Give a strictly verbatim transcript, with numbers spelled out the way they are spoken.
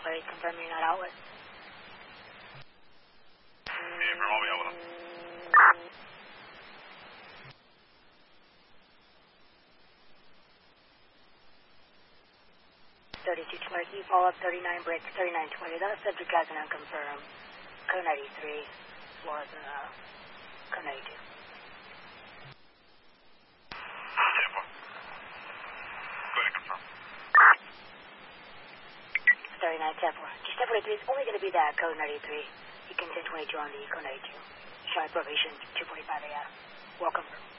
plate, confirm you're not out with. Yeah, I'll be out with him. thirty-two Cherokee, follow up thirty-nine break, thirty-nine twenty. That subject has an unconfirmed. Code ninety-three, Florida, uh, code ninety-two. Tampa. Go ahead and confirm. thirty-nine ten four. Just ten forty-three, it's only going to be that code ninety-three. You can ten twenty-two on the code ninety-two. Showing probation two forty-five A M. Welcome.